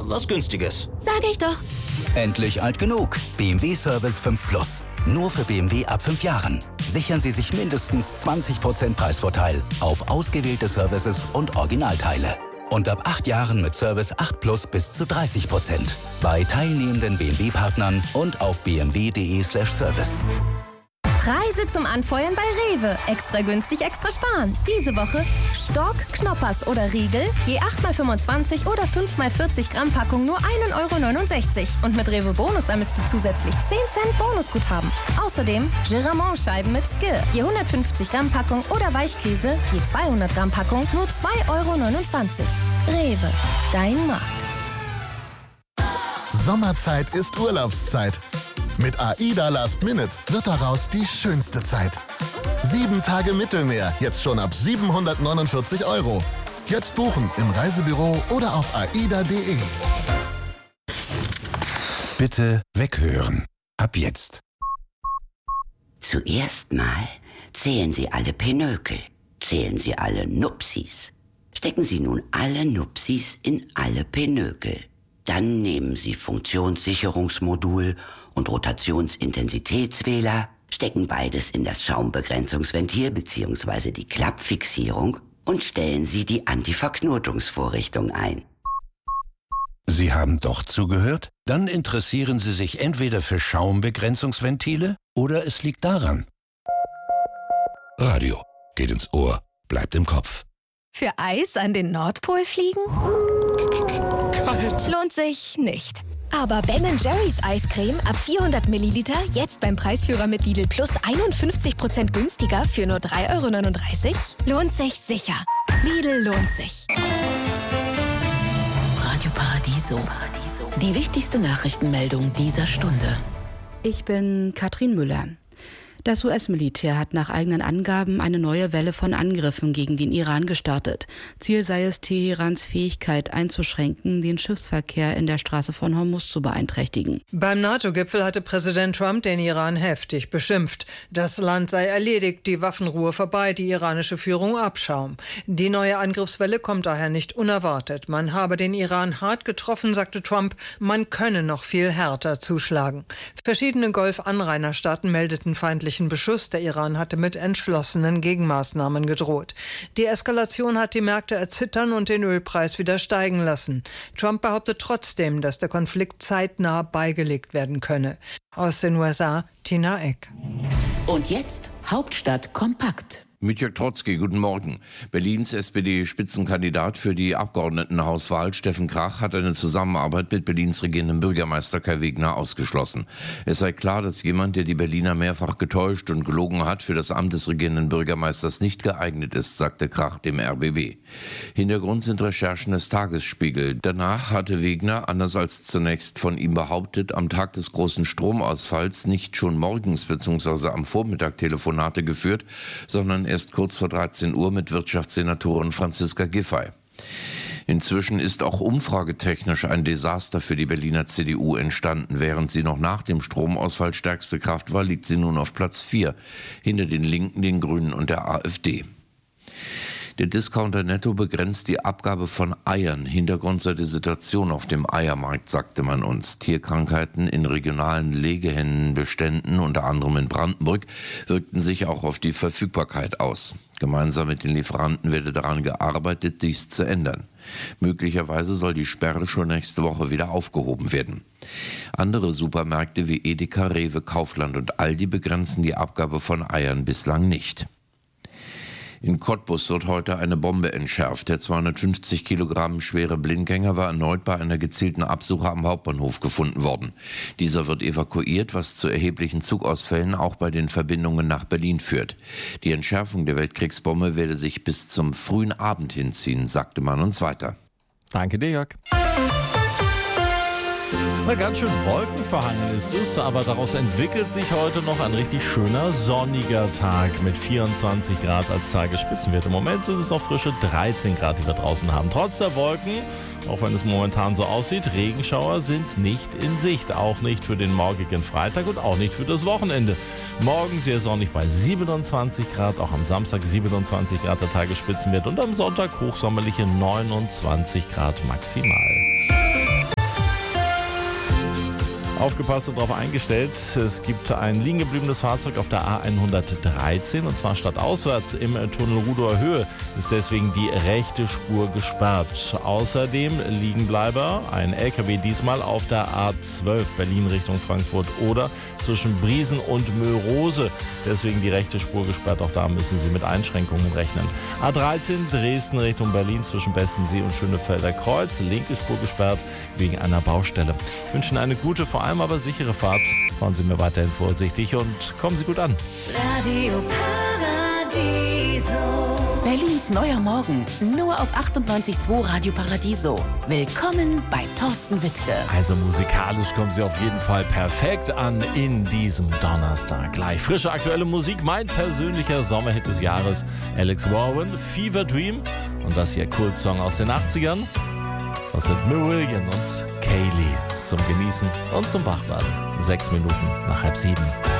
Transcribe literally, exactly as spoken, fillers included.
was Günstiges. Sag ich doch. Endlich alt genug. B M W Service fünf Plus. Nur für B M W ab fünf Jahren. Sichern Sie sich mindestens zwanzig Prozent Preisvorteil auf ausgewählte Services und Originalteile. Und ab acht Jahren mit Service acht Plus bis zu dreißig Prozent. Bei teilnehmenden B M W-Partnern und auf b m w punkt d e slash service. Preise zum Anfeuern bei Rewe. Extra günstig, extra sparen. Diese Woche Stork, Knoppers oder Riegel, je acht mal fünfundzwanzig oder fünf mal vierzig Gramm Packung nur ein Euro neunundsechzig. Und mit Rewe Bonus sammelst du zusätzlich zehn Cent Bonusguthaben. Außerdem Giramont-Scheiben mit Skill, je hundertfünfzig Gramm Packung oder Weichkäse, je zweihundert Gramm Packung nur zwei Euro neunundzwanzig. Rewe, dein Markt. Sommerzeit ist Urlaubszeit. Mit AIDA Last Minute wird daraus die schönste Zeit. Sieben Tage Mittelmeer, jetzt schon ab siebenhundertneunundvierzig Euro. Jetzt buchen im Reisebüro oder auf aida punkt de. Bitte weghören. Ab jetzt. Zuerst mal zählen Sie alle Pinökel. Zählen Sie alle Nupsis. Stecken Sie nun alle Nupsis in alle Pinökel. Dann nehmen Sie Funktionssicherungsmodul und Rotationsintensitätswähler, stecken beides in das Schaumbegrenzungsventil bzw. die Klappfixierung und stellen Sie die Antiverknotungsvorrichtung ein. Sie haben doch zugehört? Dann interessieren Sie sich entweder für Schaumbegrenzungsventile oder es liegt daran. Radio geht ins Ohr, bleibt im Kopf. Für Eis an den Nordpol fliegen? Kalt. Lohnt sich nicht. Aber Ben and Jerry's Eiscreme ab vierhundert Milliliter jetzt beim Preisführer mit Lidl Plus einundfünfzig Prozent günstiger für nur drei Euro neununddreißig? Lohnt sich sicher. Lidl lohnt sich. Radio Paradiso. Die wichtigste Nachrichtenmeldung dieser Stunde. Ich bin Katrin Müller. Das U S-Militär hat nach eigenen Angaben eine neue Welle von Angriffen gegen den Iran gestartet. Ziel sei es, Teherans Fähigkeit einzuschränken, den Schiffsverkehr in der Straße von Hormuz zu beeinträchtigen. Beim NATO-Gipfel hatte Präsident Trump den Iran heftig beschimpft. Das Land sei erledigt, die Waffenruhe vorbei, die iranische Führung Abschaum. Die neue Angriffswelle kommt daher nicht unerwartet. Man habe den Iran hart getroffen, sagte Trump, man könne noch viel härter zuschlagen. Verschiedene Golf-Anrainerstaaten meldeten feindliche Beschuss. Der Iran hatte mit entschlossenen Gegenmaßnahmen gedroht. Die Eskalation hat die Märkte erzittern und den Ölpreis wieder steigen lassen. Trump behauptet trotzdem, dass der Konflikt zeitnah beigelegt werden könne. Aus den U S A, Tina Eck. Und jetzt Hauptstadt kompakt. Mit Jörg Trotzki, guten Morgen. Berlins S P D-Spitzenkandidat für die Abgeordnetenhauswahl, Steffen Krach, hat eine Zusammenarbeit mit Berlins regierendem Bürgermeister Kai Wegner ausgeschlossen. Es sei klar, dass jemand, der die Berliner mehrfach getäuscht und gelogen hat, für das Amt des regierenden Bürgermeisters nicht geeignet ist, sagte Krach dem R B B. Hintergrund sind Recherchen des Tagesspiegel. Danach hatte Wegner, anders als zunächst von ihm behauptet, am Tag des großen Stromausfalls nicht schon morgens bzw. am Vormittag Telefonate geführt, sondern erst kurz vor dreizehn Uhr mit Wirtschaftssenatorin Franziska Giffey. Inzwischen ist auch umfragetechnisch ein Desaster für die Berliner C D U entstanden. Während sie noch nach dem Stromausfall stärkste Kraft war, liegt sie nun auf Platz vier, hinter den Linken, den Grünen und der AfD. Der Discounter Netto begrenzt die Abgabe von Eiern. Hintergrund sei die Situation auf dem Eiermarkt, sagte man uns. Tierkrankheiten in regionalen Legehennenbeständen, unter anderem in Brandenburg, wirkten sich auch auf die Verfügbarkeit aus. Gemeinsam mit den Lieferanten werde daran gearbeitet, dies zu ändern. Möglicherweise soll die Sperre schon nächste Woche wieder aufgehoben werden. Andere Supermärkte wie Edeka, Rewe, Kaufland und Aldi begrenzen die Abgabe von Eiern bislang nicht. In Cottbus wird heute eine Bombe entschärft. Der zweihundertfünfzig Kilogramm schwere Blindgänger war erneut bei einer gezielten Absuche am Hauptbahnhof gefunden worden. Dieser wird evakuiert, was zu erheblichen Zugausfällen auch bei den Verbindungen nach Berlin führt. Die Entschärfung der Weltkriegsbombe werde sich bis zum frühen Abend hinziehen, sagte man uns weiter. Danke dir, Jörg. Na, ganz schön wolkenverhangen ist es, aber daraus entwickelt sich heute noch ein richtig schöner sonniger Tag mit vierundzwanzig Grad als Tagesspitzenwert. Im Moment sind es noch frische dreizehn Grad, die wir draußen haben. Trotz der Wolken, auch wenn es momentan so aussieht, Regenschauer sind nicht in Sicht. Auch nicht für den morgigen Freitag und auch nicht für das Wochenende. Morgen sehr sonnig bei siebenundzwanzig Grad, auch am Samstag siebenundzwanzig Grad der Tagesspitzenwert und am Sonntag hochsommerliche neunundzwanzig Grad maximal. Aufgepasst und darauf eingestellt. Es gibt ein liegen gebliebenes Fahrzeug auf der A hundertdreizehn und zwar stadtauswärts im Tunnel Rudower Höhe ist deswegen die rechte Spur gesperrt. Außerdem Liegenbleiber, ein L K W diesmal auf der A zwölf Berlin Richtung Frankfurt oder zwischen Briesen und Mörose. Deswegen die rechte Spur gesperrt. Auch da müssen Sie mit Einschränkungen rechnen. A dreizehn Dresden Richtung Berlin zwischen Bestensee und Schönefelder Kreuz. Linke Spur gesperrt wegen einer Baustelle. Ich wünsche Ihnen eine gute, vor allem aber sichere Fahrt. Fahren Sie mir weiterhin vorsichtig und kommen Sie gut an. Radio Paradiso. Berlins neuer Morgen. Nur auf achtundneunzig Komma zwei Radio Paradiso. Willkommen bei Thorsten Wittke. Also musikalisch kommen Sie auf jeden Fall perfekt an in diesem Donnerstag. Gleich frische aktuelle Musik. Mein persönlicher Sommerhit des Jahres. Alex Warren, Fever Dream. Und das hier Kultsong aus den achtzigern. Das sind Marillion und Kaylee zum Genießen und zum Wachwerden. Sechs Minuten nach halb sieben.